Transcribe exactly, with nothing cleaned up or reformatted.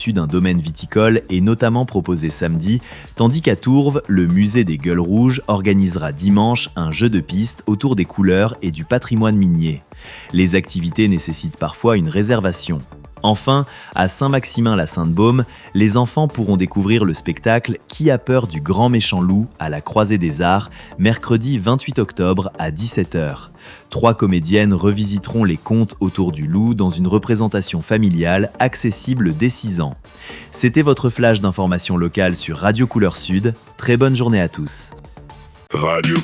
d'un domaine viticole est notamment proposé samedi, tandis qu'à Tourves, le musée des Gueules Rouges organisera dimanche un jeu de piste autour des couleurs et du patrimoine minier. Les activités nécessitent parfois une réservation. Enfin, à Saint-Maximin-la-Sainte-Baume, les enfants pourront découvrir le spectacle « Qui a peur du grand méchant loup ?» à la Croisée des Arts, mercredi vingt-huit octobre à dix-sept heures. Trois comédiennes revisiteront les contes autour du loup dans une représentation familiale accessible dès six ans. C'était votre flash d'information locale sur Radio Couleur Sud. Très bonne journée à tous. Radio